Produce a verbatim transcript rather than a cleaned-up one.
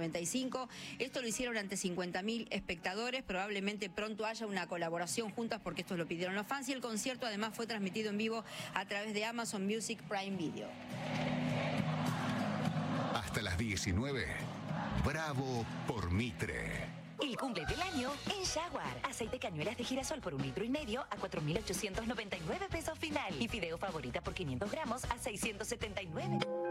noventa y cinco. Esto lo hicieron ante cincuenta mil espectadores. Probablemente pronto haya una colaboración juntas porque esto lo pidieron los fans. Y el concierto además fue transmitido en vivo a través de Amazon Music Prime Video. Hasta las diecinueve. Bravo por Mitre. El cumple del año en Jaguar. Aceite cañuelas de girasol por un litro y medio a cuatro mil ochocientos noventa y nueve pesos final. Y fideo favorita por quinientos gramos a seiscientos setenta y nueve.